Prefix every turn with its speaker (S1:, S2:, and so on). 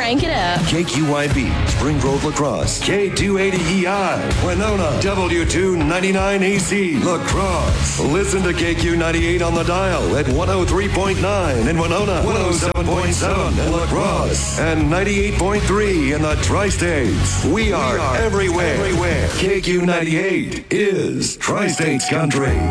S1: Crank it up.
S2: KQYB, Spring Grove Lacrosse, K280EI, Winona, W299AC, Lacrosse. Listen to KQ98 on the dial at 103.9 in Winona, 107.7 in Lacrosse, and 98.3 in the Tri-States. We are everywhere. KQ98 is Tri-States Country.